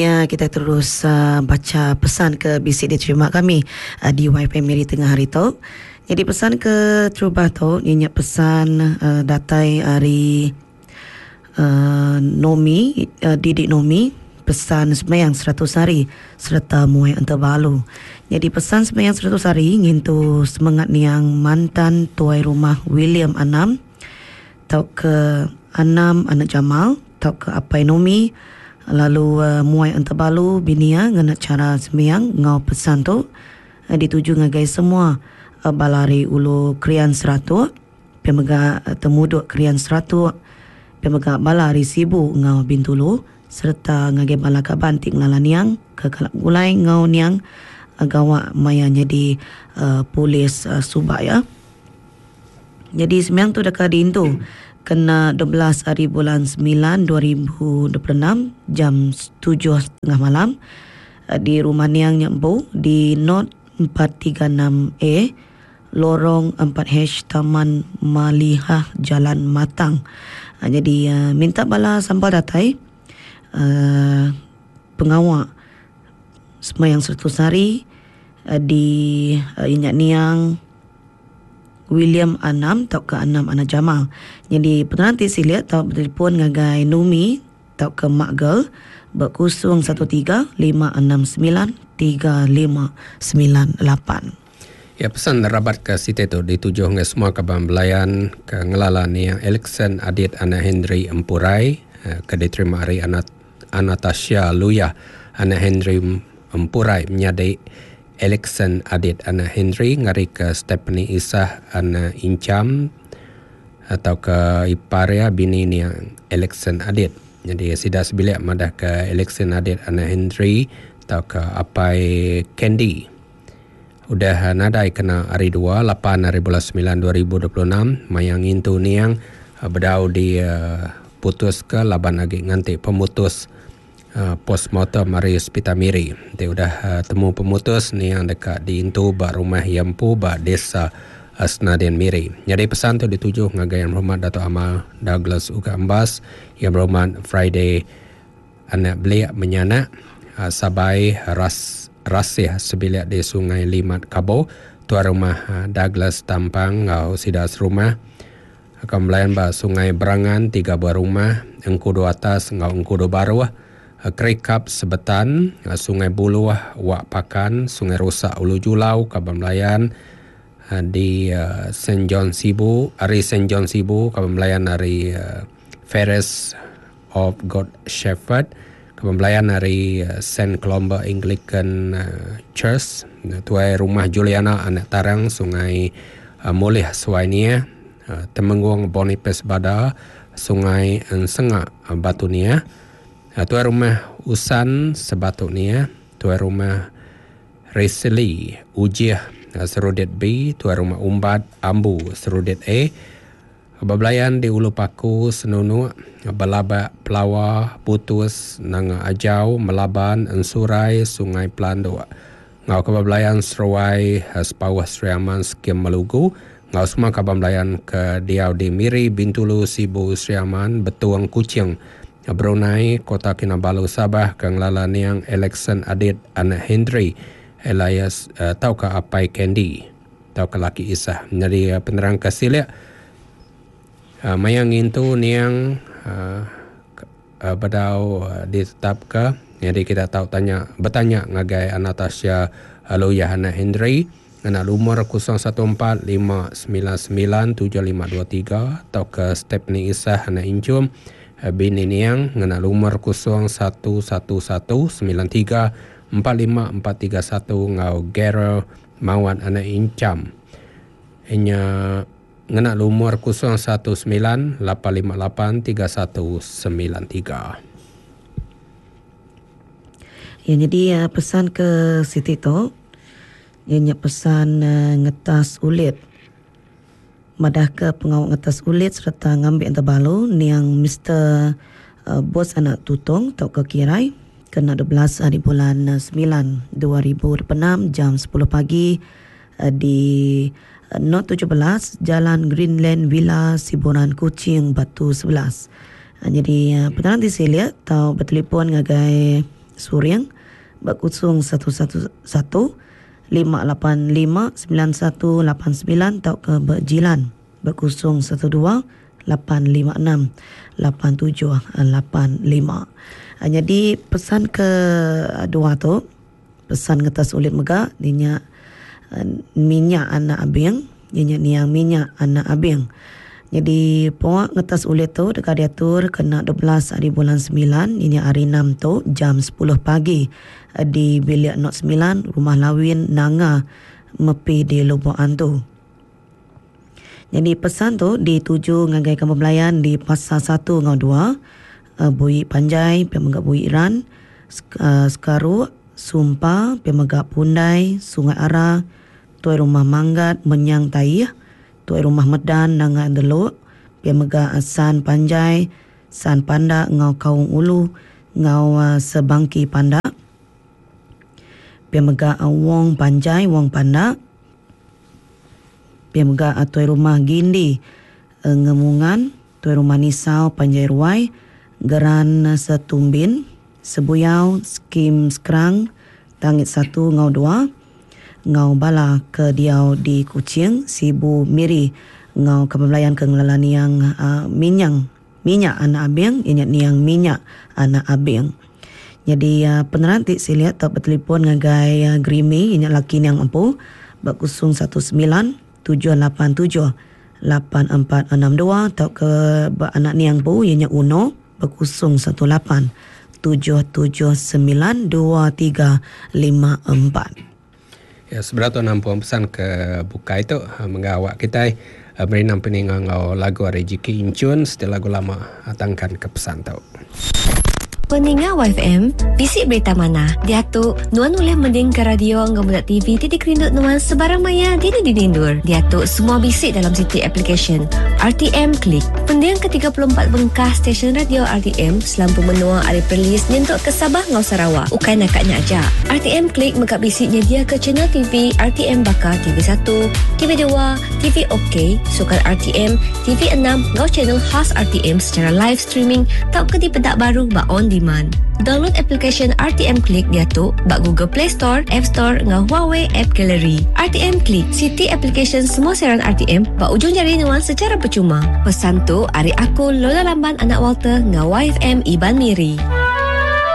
Ya, kita terus baca pesan ke bisik diterima kami di Wifi Mary tengah hari tu. Jadi pesan ke Trubah tu, ianya pesan datai hari Nomi, Didik Nomi, pesan sembahyang 100 hari serta muai antarbalu. Jadi pesan sembahyang 100 hari ngintu semangat niang mantan tuai rumah William Anam, tau ke Anam anak Jamal, tau ke Apai Nomi, lalu muai antarbalu binia ngena cara sembahyang ngau pesan tu dituju ngagai semua balari ulu krian seratu pemega temuduk krian seratu pemega balari sibu ngau bintulu serta ngagai balaka banting lalaniang ke kalap gulai ngau niang agawa mayanya di polis Subak ya. Jadi sembahyang tu dekat diintu kena 12 hari bulan 9 2026 jam 7.30 malam di rumah Niang Nyambu di Not 436A Lorong 4H Taman Malihah Jalan Matang. Jadi minta bala sambal datai pengawal sembahyang 100 hari di Inyak Niang William Anam tau ke Anam anak Jamal. Jadi penanti silat tau bertelefon ngagai Numi tau ke Mak Girl berkusung 13-569-3598. Ya, pesan rabat ke Siti tu dituju ngai semua kaban belayan ke ngelala ni yang Alexan Adit Ana Henry Empurai ke diterima hari Anastasia Luya Ana Henry Empurai menyadai Alexan Adit Ana Henry ngari ke Stephanie Isah Ana Incam atau ke Iparia bini ni yang Alexan Adit. Jadi sida sebilik madah ke Alexan Adit Ana Henry atau ke Apai Candy. Udah nadai kena hari 2 8 hari bulan 9 2026 mayang intu ni yang berdau di putus ke laban lagi nganti pemutus postmortem mari hospital Miri. Dia udah temu pemutus ni yang dekat di Intu bak rumah Yampu bak desa Asnaden Miri. Jadi pesan tu dituju ngagai Yang Berhormat Dato' Amal Douglas Uga Ambas, Yang Berhormat Friday anak beliak menyana sabai rasih sebilik di Sungai Limat Kabo, tuan rumah Douglas Tampang ngau sidas rumah akan melayan bak Sungai Berangan 3 buah rumah, Engkudu Atas ngau Engkudu Baru, Kerikap Sebetan, Sungai Buluh, Wak Pakan, Sungai Rosak Ulu Julau, Kaban Melayan di St. John Sibu, Ari St. John Sibu, Kaban Melayan dari Ferris of God Shepherd, Kaban Melayan dari St. Columba Anglican Church, tuai rumah Juliana Anak Tarang, Sungai Mulih Suainia, Temenggung Boniface Bada, Sungai Ensengak Batunia, tuan rumah Usan Sebatuk ni tuan rumah Reseli Ujiah Serudit B, tuan rumah Umbat Ambu Serudit A, Babelayan di Ulu Paku Senunu, Balabak Pelawa Putus Nanga Ajau Melaban Ensurai Sungai Pelando, ngau Kababelayan Seruai Sepawah Seriaman Skim Malugu, ngau semua Kababelayan ke Diau di Miri Bintulu Sibu Seriaman Betuang Kucing Brunei, Kota Kinabalu Sabah, Kang Lala Niang, Alexan Adit Ana Henry, Elias tau ke Apai Candy, tau ke Laki Isah. Jadi penerang kasilia mayang itu niang badau ditetap ke. Jadi kita tahu bertanya ngagai Anastasia Luya Ana Henry, anak umur 0145997523, tau ke Stephanie Isah Ana Incum bini niang ngena lumar 0111934541 ngau Gero Mawan anak Incam inya ngena lumar 0198583193. Ya, jadi pesan ke Siti tu ianya pesan ngetas ulit madah ke pengawal ngetas ulit serta ngambil antarbalu niang Mr. Bos anak tutong tau ke Kirai kena 12 hari bulan 9 2026 jam 10 pagi di Not 17 Jalan Greenland Villa Siburan Kuching Batu 11. Jadi penanti silia tau bertelefon ngagai Suriang berkusung 111 585-9189 atau ke Berjilan berkusung 12-856-8785. Jadi pesan ke dua tu, pesan ngetas ulit megak dinya minyak anak abeng, dinya niang minyak anak abeng. Jadi puak ngetas ulit tu dekat diatur kena 12 hari bulan 9, ini hari 6 tu jam 10 pagi di bilik not 9 Rumah Lawin Nanga Mepi di Lubuk Antu. Jadi pesan tu dituju ngagai kamu belayan di Pasar 1 ngau 2 Bui Panjai Pemegak Bui Iran Sekaru Sumpa Pemegak Pundai Sungai Ara Tuai Rumah Manggat Menyang Taih Tuai Rumah Medan Nanga Deluk Pemegak San Panjai San Panda Ngau Kaung Ulu Ngau Sebangki Panda Pemegak Wong Panjai Wong Panda Pemegak Tuai Rumah Gindi Ngemungan Tuai Rumah Nisau Panjai Ruai Geran Setumbin Sebuyau Skim Skrang Tangit 1 Ngau 2 Ngau Bala ke Diau di Kuching Sibu Miri Ngau Kepembelayan ke Ngelalan yang minyak anak abeng ingat niang minyak anak abeng. Jadi penerantik saya lihat tak bertelefon ngagai Grimi ingat laki yang empu berkusung 19-787-8462 atau ke anak niang pu ianya Uno berkusung 18-779-2354. Ya, seberapa nampuan pesan ke buka itu menggawak kita beri nampak ngau lagu Rejiki Incun setelah lagu lama atangkan ke pesan tau. Peninga YFM, bisik berita mana? Dia tu, nuan boleh mending ke radio ngau TV titik rindut nuan sebarang maya dini dinindur. Dia tu semua bisik dalam City Application. RTM Klik. Pendiang ke-34 bengkah stesen radio RTM selampu menua ada perlis nyentuk ke Sabah ngau Sarawak. Ukai nakaknya aja. RTM Klik mengak bisik nyedia ke channel TV RTM Bakar TV1, TV2, TV OK, sukan RTM, TV6 ngau channel khas RTM secara live streaming tak ke di pedak baru ba on demand. Download application RTM Klik dia tu bak Google Play Store, App Store ngau Huawei App Gallery. RTM Klik, City Application semua siaran RTM bak ujung jari nuan secara percuma. Pesan tu ari aku Lola Lamban anak Walter ngau YFM Iban Miri.